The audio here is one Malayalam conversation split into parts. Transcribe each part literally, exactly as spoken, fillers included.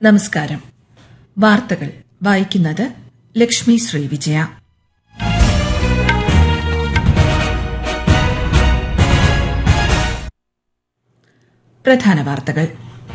നമസ്കാരം. വാർത്തകൾ വായിക്കുന്നത് ലക്ഷ്മി ശ്രീ വിജയ. പ്രധാന വാർത്തകൾ.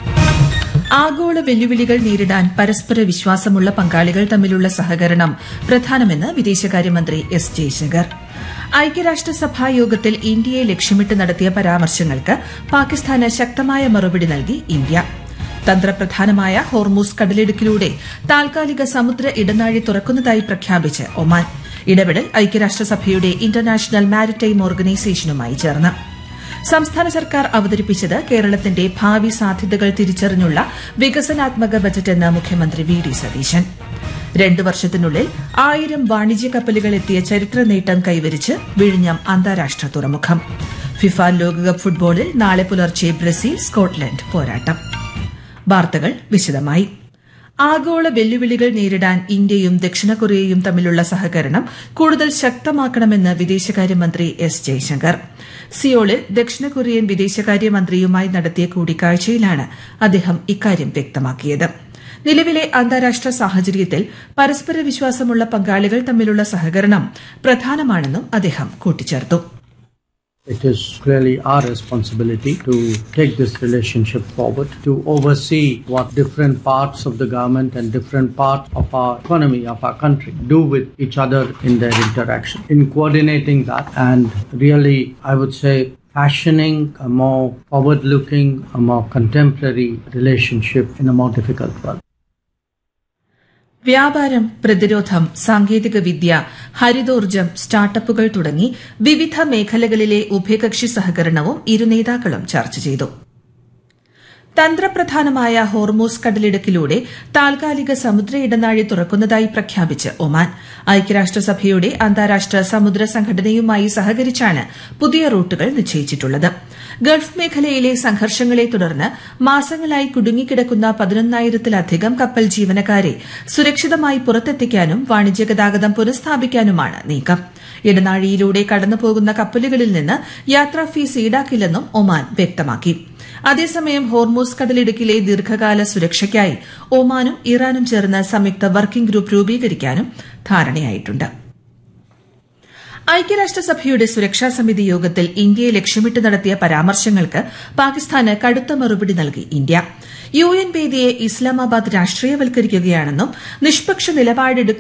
ആഗോള വെല്ലുവിളികൾ നേരിടാൻ പരസ്പര വിശ്വാസമുള്ള പങ്കാളികൾ തമ്മിലുള്ള സഹകരണം പ്രധാനമെന്ന് വിദേശകാര്യമന്ത്രി എസ് ജയശങ്കർ. ഐക്യരാഷ്ട്രസഭാ യോഗത്തിൽ ഇന്ത്യയെ ലക്ഷ്യമിട്ട് നടത്തിയ പരാമർശങ്ങൾക്ക് പാകിസ്ഥാന് ശക്തമായ മറുപടി നൽകി ഇന്ത്യ. തന്ത്രപ്രധാനമായ ഹോർമൂസ് കടലിടുക്കിലൂടെ താൽക്കാലിക സമുദ്ര ഇടനാഴി തുറക്കുന്നതായി പ്രഖ്യാപിച്ച് ഒമാൻ. ഇടപെടൽ ഐക്യരാഷ്ട്രസഭയുടെ ഇന്റർനാഷണൽ മാരിടൈം ഓർഗനൈസേഷനുമായി ചേർന്ന്. സംസ്ഥാന സർക്കാർ അവതരിപ്പിച്ചത് കേരളത്തിന്റെ ഭാവി സാധ്യതകൾ തിരിച്ചറിഞ്ഞുള്ള വികസനാത്മക ബജറ്റെന്ന് മുഖ്യമന്ത്രി വി ഡി സതീശൻ. രണ്ടു വർഷത്തിനുള്ളിൽ ആയിരം വാണിജ്യ കപ്പലുകൾ എത്തിയ ചരിത്ര നേട്ടം കൈവരിച്ച് വിഴിഞ്ഞം അന്താരാഷ്ട്ര തുറമുഖം. ഫിഫ ലോകകപ്പ് ഫുട്ബോളിൽ നാളെ പുലർച്ചെ ബ്രസീൽ സ്കോട്ട്ലൻഡ് പോരാട്ടം. വാർത്തകൾ വിശദമായി. ആഗോള വെല്ലുവിളികൾ നേരിടാൻ ഇന്ത്യയും ദക്ഷിണ കൊറിയയും തമ്മിലുള്ള സഹകരണം കൂടുതൽ ശക്തമാക്കണമെന്ന് വിദേശകാര്യമന്ത്രി എസ് ജയശങ്കർ. സിയോളിൽ ദക്ഷിണ കൊറിയൻ വിദേശകാര്യമന്ത്രിയുമായി നടത്തിയ കൂടിക്കാഴ്ചയിലാണ് അദ്ദേഹം ഇക്കാര്യം വ്യക്തമാക്കിയത്. നിലവിലെ അന്താരാഷ്ട്ര സാഹചര്യത്തിൽ പരസ്പര വിശ്വാസമുള്ള പങ്കാളികൾ തമ്മിലുള്ള സഹകരണം പ്രധാനമാണെന്നും അദ്ദേഹം കൂട്ടിച്ചേർത്തു. It is clearly our responsibility to take this relationship forward, to oversee what different parts of the government and different parts of our economy, of our country, do with each other in their interaction. In coordinating that and really, I would say, fashioning a more forward-looking, a more contemporary relationship in a more difficult world. വ്യാപാരം, പ്രതിരോധം, സാങ്കേതികവിദ്യ, ഹരിതോർജ്ജം, സ്റ്റാർട്ടപ്പുകൾ തുടങ്ങി വിവിധ മേഖലകളിലെ ഉഭയകക്ഷി സഹകരണവും ഇരു നേതാക്കളും ചർച്ച ചെയ്തു. തന്ത്രപ്രധാനമായ ഹോർമൂസ് കടലിടുക്കിലൂടെ താൽക്കാലിക സമുദ്ര ഇടനാഴി തുറക്കുന്നതായി പ്രഖ്യാപിച്ച് ഒമാൻ. ഐക്യരാഷ്ട്രസഭയുടെ അന്താരാഷ്ട്ര സമുദ്ര സംഘടനയുമായി സഹകരിച്ചാണ് പുതിയ റൂട്ടുകൾ നിശ്ചയിച്ചിട്ടുള്ളത്. ഗൾഫ് മേഖലയിലെ സംഘർഷങ്ങളെ തുടർന്ന് മാസങ്ങളായി കുടുങ്ങിക്കിടക്കുന്ന പതിനൊന്നായിരത്തിലധികം കപ്പൽ ജീവനക്കാരെ സുരക്ഷിതമായി പുറത്തെത്തിക്കാനും വാണിജ്യ ഗതാഗതം പുനഃസ്ഥാപിക്കാനുമാണ് നീക്കം. ഇടനാഴിയിലൂടെ കടന്നുപോകുന്ന കപ്പലുകളിൽ നിന്ന് യാത്രാ ഫീസ് ഈടാക്കില്ലെന്നും ഒമാൻ വ്യക്തമാക്കി. അതേസമയം ഹോർമൂസ് കടലിടുക്കിലെ ദീർഘകാല സുരക്ഷയ്ക്കായി ഒമാനും ഇറാനും ചേർന്ന് സംയുക്ത വർക്കിംഗ് ഗ്രൂപ്പ് രൂപീകരിക്കാനും ധാരണയായിട്ടുണ്ട്. ഐക്യരാഷ്ട്രസഭയുടെ സുരക്ഷാ സമിതി യോഗത്തിൽ ഇന്ത്യയെ ലക്ഷ്യമിട്ട് നടത്തിയ പരാമർശങ്ങൾക്ക് പാകിസ്ഥാന് കടുത്ത മറുപടി നൽകി ഇന്ത്യ. യു എൻ വേദിയെ ഇസ്ലാമാബാദ് രാഷ്ട്രീയവൽക്കരിക്കുകയാണെന്നും നിഷ്പക്ഷ നിലപാടെടുക്കുക